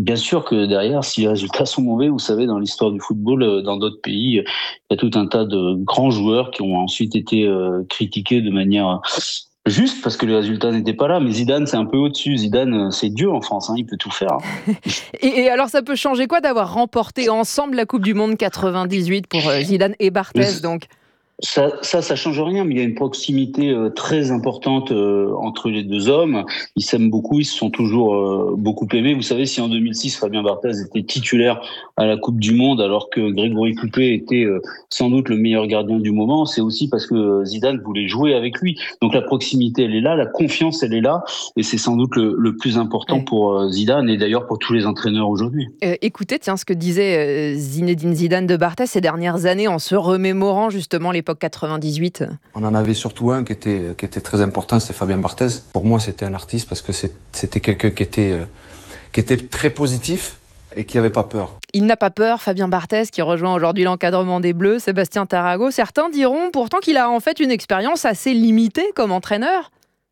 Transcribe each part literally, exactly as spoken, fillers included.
bien sûr que derrière, si les résultats sont mauvais, vous savez, dans l'histoire du football, dans d'autres pays, il y a tout un tas de grands joueurs qui ont ensuite été euh, critiqués de manière juste parce que les résultats n'étaient pas là. Mais Zidane, c'est un peu au-dessus. Zidane, c'est Dieu en France, hein, il peut tout faire. Hein. et, et alors, ça peut changer quoi d'avoir remporté ensemble la Coupe du Monde quatre-vingt-dix-huit pour euh, Zidane et Barthez, donc? Ça, ça, ça change rien, mais il y a une proximité euh, très importante euh, entre les deux hommes. Ils s'aiment beaucoup, ils se sont toujours euh, beaucoup aimés. Vous savez, si en deux mille six, Fabien Barthez était titulaire à la Coupe du Monde, alors que Grégory Coupet était euh, sans doute le meilleur gardien du moment, c'est aussi parce que Zidane voulait jouer avec lui. Donc la proximité, elle est là, la confiance, elle est là, et c'est sans doute le, le plus important pour euh, Zidane, et d'ailleurs pour tous les entraîneurs aujourd'hui. Euh, écoutez, tiens, ce que disait euh, Zinedine Zidane de Barthez ces dernières années, en se remémorant justement les quatre-vingt-dix-huit. On en avait surtout un qui était, qui était très important, c'est Fabien Barthez. Pour moi, c'était un artiste parce que c'était quelqu'un qui était, euh, qui était très positif et qui n'avait pas peur. Il n'a pas peur, Fabien Barthez, qui rejoint aujourd'hui l'encadrement des Bleus, Sébastien Tarago. Certains diront pourtant qu'il a en fait une expérience assez limitée comme entraîneur.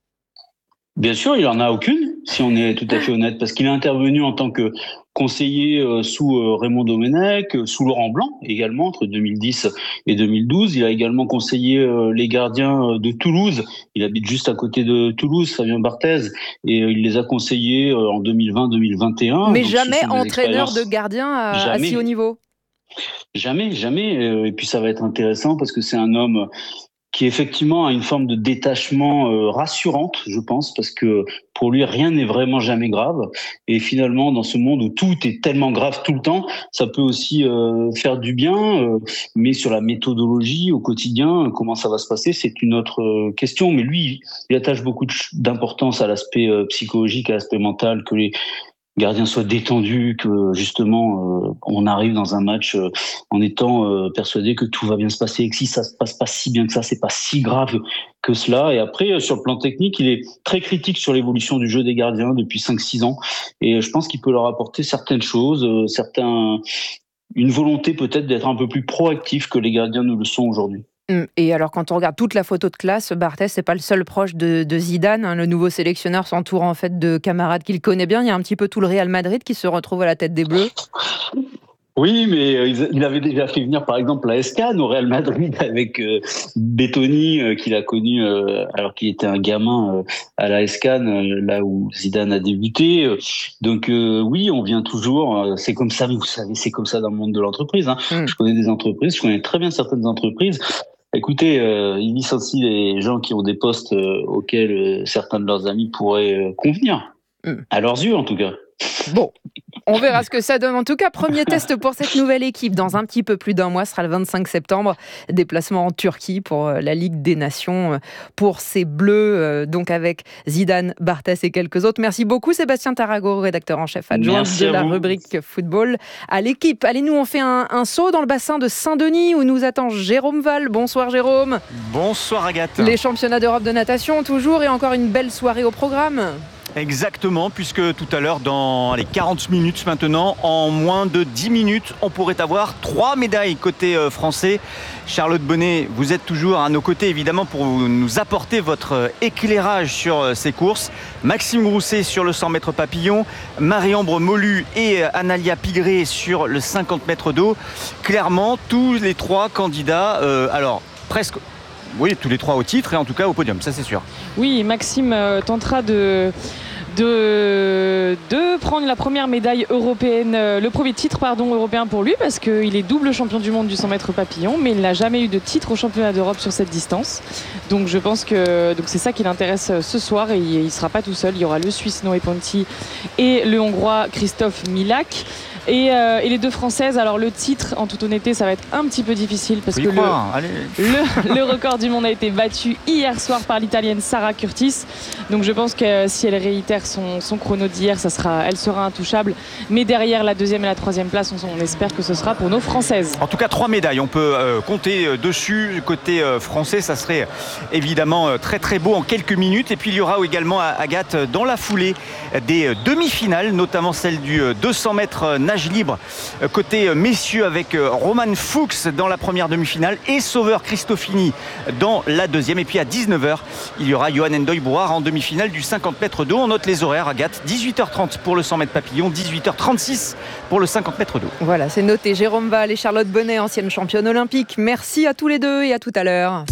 Bien sûr, il en a aucune, si on est tout à fait honnête, parce qu'il est intervenu en tant que conseiller euh, sous euh, Raymond Domenech, euh, sous Laurent Blanc également, entre deux mille dix et deux mille douze. Il a également conseillé euh, les gardiens euh, de Toulouse. Il habite juste à côté de Toulouse, Fabien Barthez, et euh, il les a conseillés euh, en deux mille vingt deux mille vingt et un. Mais donc, jamais entraîneur de gardien à, à si haut niveau. Jamais, jamais. Et puis ça va être intéressant parce que c'est un homme qui effectivement a une forme de détachement euh, rassurante, je pense, parce que pour lui, rien n'est vraiment jamais grave. Et finalement, dans ce monde où tout est tellement grave tout le temps, ça peut aussi euh, faire du bien. Euh, mais sur la méthodologie au quotidien, comment ça va se passer, c'est une autre euh, question. Mais lui, il attache beaucoup d'importance à l'aspect euh, psychologique, à l'aspect mental, que les gardien soit détendu, que justement euh, on arrive dans un match euh, en étant euh, persuadé que tout va bien se passer, et que si ça se passe pas si bien que ça, c'est pas si grave que cela. Et après, euh, sur le plan technique, il est très critique sur l'évolution du jeu des gardiens depuis cinq six ans. Et euh, je pense qu'il peut leur apporter certaines choses, euh, certains, une volonté peut-être d'être un peu plus proactif que les gardiens ne le sont aujourd'hui. Et alors, quand on regarde toute la photo de classe, Barthez, c'est pas le seul proche de, de Zidane. Hein. Le nouveau sélectionneur s'entoure en fait de camarades qu'il connaît bien. Il y a un petit peu tout le Real Madrid qui se retrouve à la tête des Bleus. Oui, mais il avait déjà fait venir, par exemple, la Escan au Real Madrid avec euh, Bettoni, euh, qu'il a connu euh, alors qu'il était un gamin euh, à la Escan, euh, là où Zidane a débuté. Donc euh, oui, on vient toujours. Euh, c'est comme ça, mais vous savez, c'est comme ça dans le monde de l'entreprise. Hein. Mm. Je connais des entreprises, je connais très bien certaines entreprises. Écoutez, euh, ils licencient les gens qui ont des postes euh, auxquels euh, certains de leurs amis pourraient euh, convenir, mm. à leurs yeux en tout cas. Bon, on verra ce que ça donne. En tout cas, premier test pour cette nouvelle équipe. Dans un petit peu plus d'un mois, ce sera le vingt-cinq septembre. Déplacement en Turquie pour la Ligue des Nations. Pour ces Bleus, donc avec Zidane, Barthez et quelques autres. Merci beaucoup Sébastien Tarago, rédacteur en chef adjoint de la rubrique football à l'équipe. Allez, nous on fait un, un saut dans le bassin de Saint-Denis où nous attend Jérôme Val. Bonsoir Jérôme. Bonsoir Agathe. Les championnats d'Europe de natation toujours et encore une belle soirée au programme. Exactement, puisque tout à l'heure, dans les quarante minutes maintenant, en moins de dix minutes, on pourrait avoir trois médailles côté français. Charlotte Bonnet, vous êtes toujours à nos côtés, évidemment, pour nous apporter votre éclairage sur ces courses. Maxime Grousset sur le cent mètres papillon, Marie-Ambre Molu et Analia Pigré sur le cinquante mètres d'eau. Clairement, tous les trois candidats, euh, alors presque... Oui, tous les trois au titre et en tout cas au podium, ça c'est sûr. Oui, Maxime euh, tentera de, de, de prendre la première médaille européenne, euh, le premier titre pardon, européen pour lui, parce qu'il est double champion du monde du cent mètres papillon, mais il n'a jamais eu de titre au championnat d'Europe sur cette distance. Donc je pense que donc c'est ça qui l'intéresse ce soir et il ne sera pas tout seul. Il y aura le Suisse Noé Ponti et le Hongrois Christophe Milak. Et, euh, et les deux Françaises, alors le titre, en toute honnêteté, ça va être un petit peu difficile parce que le, le, le record du monde a été battu hier soir par l'Italienne Sarah Curtis. Donc je pense que si elle réitère son, son chrono d'hier, ça sera, elle sera intouchable. Mais derrière la deuxième et la troisième place, on, on espère que ce sera pour nos Françaises. En tout cas, trois médailles, on peut euh, compter dessus. Côté euh, français, ça serait évidemment euh, très très beau en quelques minutes. Et puis il y aura également, Agathe, dans la foulée, des euh, demi-finales, notamment celle du euh, deux cents mètres nage libre côté messieurs avec Roman Fuchs dans la première demi-finale et Sauveur Cristofini dans la deuxième. Et puis à dix-neuf heures, il y aura Johan Endoy Boar en demi-finale du cinquante mètres d'eau. On note les les horaires, Agathe. dix-huit heures trente pour le cent mètres papillon, dix-huit heures trente-six pour le cinquante mètres d'eau. Voilà, c'est noté. Jérôme Val et Charlotte Bonnet, ancienne championne olympique. Merci à tous les deux et à tout à l'heure.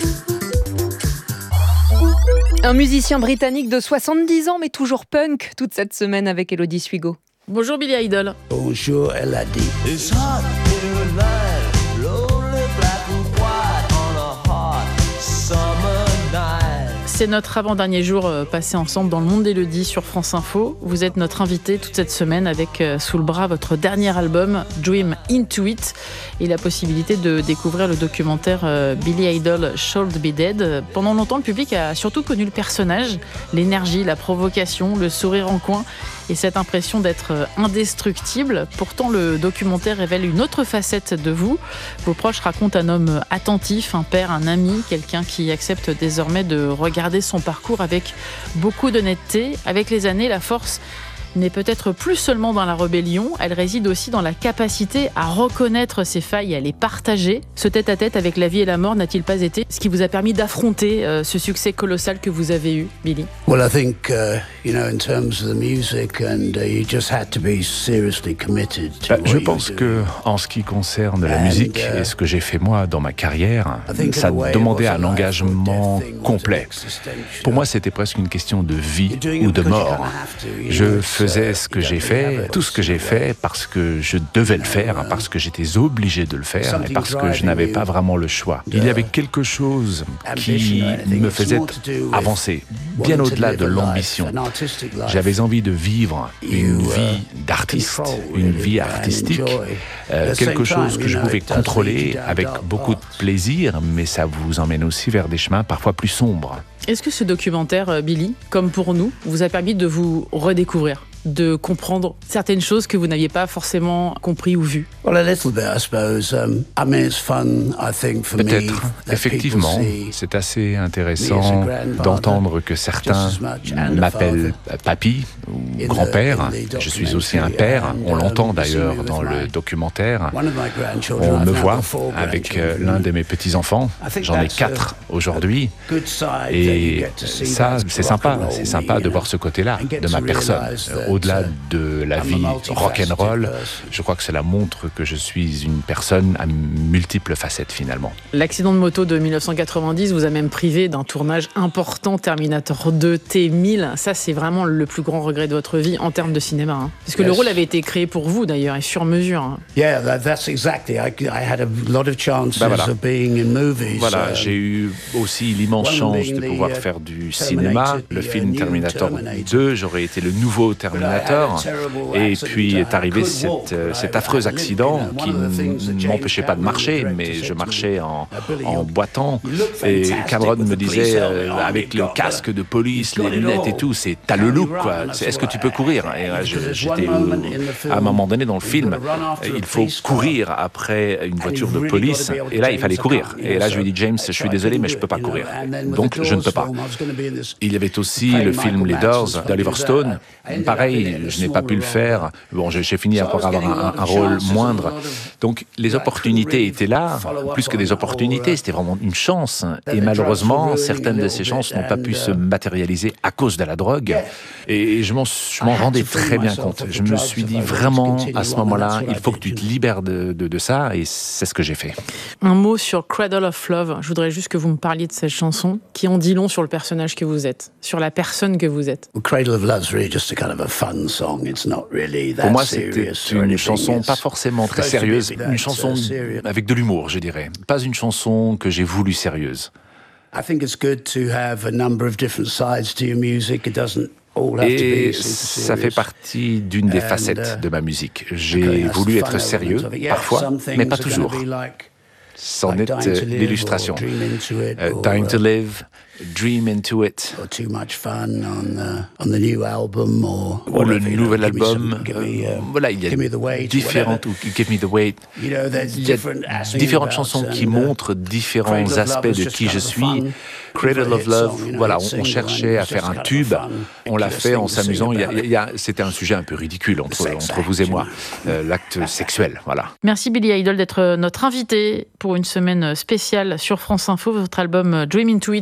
Un musicien britannique de soixante-dix ans, mais toujours punk, toute cette semaine avec Élodie Suigo. Bonjour Billy Idol. Bonjour Elodie. It's hot here at night, lonely black and white on a hot summer night. C'est notre avant-dernier jour euh, passé ensemble dans le monde d'Élodie sur France Info. Vous êtes notre invité toute cette semaine avec euh, sous le bras votre dernier album, Dream Into It, et la possibilité de découvrir le documentaire euh, Billy Idol Should Be Dead. Pendant longtemps, le public a surtout connu le personnage, l'énergie, la provocation, le sourire en coin et cette impression d'être indestructible. Pourtant, le documentaire révèle une autre facette de vous. Vos proches racontent un homme attentif, un père, un ami, quelqu'un qui accepte désormais de regarder son parcours avec beaucoup d'honnêteté. Avec les années, la force n'est peut-être plus seulement dans la rébellion, elle réside aussi dans la capacité à reconnaître ses failles et à les partager. Ce tête-à-tête avec la vie et la mort n'a-t-il pas été ce qui vous a permis d'affronter euh, ce succès colossal que vous avez eu, Billy? Well, I think, uh, you know, in terms of the music, and uh, you just had to be seriously committed to bah, what Je you pense were que, doing. en ce qui concerne la And, musique uh, et ce que j'ai fait moi dans ma carrière, I think ça in a way it demandait was a un life or engagement death thing, was complet. existential. Pour moi, c'était presque une question de vie You're doing it ou de because you're mort. gonna have to, you Je know, it's, faisais uh, ce que you j'ai don't really have fait, a tout ce que j'ai choice to do fait parce que je devais le faire, parce que j'étais obligé de le faire et parce que je n'avais pas vraiment le choix. Il y avait quelque chose qui me faisait avancer, bien au-delà de l'ambition. J'avais envie de vivre une vie d'artiste, une vie artistique, euh, quelque chose que je pouvais contrôler avec beaucoup de plaisir, mais ça vous emmène aussi vers des chemins parfois plus sombres. Est-ce que ce documentaire, Billy, comme pour nous, vous a permis de vous redécouvrir, de comprendre certaines choses que vous n'aviez pas forcément compris ou vues? Well, a little bit, I suppose. Um, I mean, it's fun, I think, for me. Peut-être, that effectivement, people see c'est assez intéressant d'entendre que certains m'appellent papy ou grand-père. Je suis aussi un père, on l'entend d'ailleurs dans le documentaire. one of my grandchildren. On I've me now voit got four avec euh, grandchildren. l'un de mes petits-enfants, j'en ai quatre aujourd'hui. Good side that you Et get to see ça, that c'est rock sympa, and roll c'est me, sympa you de know. voir ce côté-là And get de to ma personne. realize that, Euh, Au-delà uh, de la I'm a vie multifaceted rock'n'roll, person. je crois que cela montre que je suis une personne à multiples facettes finalement. L'accident de moto de dix-neuf cent quatre-vingt-dix vous a même privé d'un tournage important, Terminator deux T mille. Ça, c'est vraiment le plus grand regret de votre vie en termes de cinéma. Hein. Parce que Yes. le rôle avait été créé pour vous d'ailleurs et sur mesure. Hein. Yeah, that, that's exactly. I, I had a lot of chances Bah voilà. of being in movies. Voilà, um, j'ai eu aussi l'immense one chance being de the, pouvoir uh, faire du Terminator, cinéma. the, Le uh, film new Terminator Terminator. deux, j'aurais été le nouveau Terminator. Et puis est arrivé cette, cet, euh, cet affreux accident qui ne m'empêchait pas de marcher, mais je marchais en, en boitant. Et Cameron me disait, euh, avec le casque de police, les lunettes et tout, c'est t'as le look, quoi. C'est, est-ce que tu peux courir? Et là, je- j'étais euh, à un moment donné dans le film, il faut courir après une voiture de police. Et là, il fallait courir. Et là, je lui ai dit, James, je suis désolé, mais je peux pas courir. Donc, je ne peux pas. Il y avait aussi le film Les Doors d'Oliver Stone. Pareil, je n'ai pas pu le faire. Bon, j'ai j'ai fini par avoir un, un rôle moindre. Donc, les opportunités étaient là, plus que des opportunités, c'était vraiment une chance. Et malheureusement, certaines de ces chances n'ont pas pu se matérialiser à cause de la drogue. Et je m'en, je m'en rendais très bien compte. Je me suis dit vraiment, à ce moment-là, il faut que tu te libères de, de, de ça, et c'est ce que j'ai fait. Un mot sur Cradle of Love. Je voudrais juste que vous me parliez de cette chanson qui en dit long sur le personnage que vous êtes, sur la personne que vous êtes. Well, Cradle of Love's really just a kind of a fun song. It's not really that Pour moi, c'était serious or une anything. chanson It's pas forcément très supposed to be sérieuse, that, une uh, chanson serious. avec de l'humour, je dirais. Pas une chanson que j'ai voulu sérieuse. I think it's good to have a number of different sides to your music. It doesn't all have to Et be super ça fait serious. partie d'une des And, facettes uh, de ma musique. Okay, J'ai that's voulu the être fun sérieux, element of it. Yeah, parfois, some mais pas things are toujours. gonna be like- C'en like est Dying to Live l'illustration. or Dream Into It Euh, or, Dying to uh, Live, Dream Into It, or Too Much Fun on the, on the new album or ou le whatever, you know, nouvel give me some- album. give me, Euh, um, voilà, il y give me a the weight, différentes, ou Give Me the Weight. You know, there's Il y a different aspects différentes about chansons qui and, uh, montrent différents Cradle of Love aspects was de just qui kind je of suis. fun. Cradle of Hit Love, song, you know, voilà, hit on single, cherchait and à it's faire just un kind of tube. fun. On l'a Ridiculous fait en thing to sing s'amusant. Il y a- about il y a- c'était un sujet un peu ridicule entre, sex entre vous et act, moi, you euh, l'acte sexuel, voilà. Merci Billy Idol d'être notre invité pour une semaine spéciale sur France Info. Votre album Dream Into It est disponible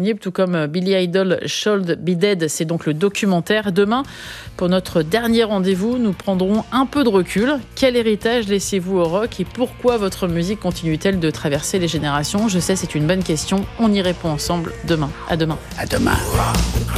disponible, tout comme Billy Idol, Should Be Dead. C'est donc le documentaire. Demain, pour notre dernier rendez-vous, nous prendrons un peu de recul. Quel héritage laissez-vous au rock et pourquoi votre musique continue-t-elle de traverser les générations ? Je sais, c'est une bonne question. On y répond ensemble demain. À demain. À demain.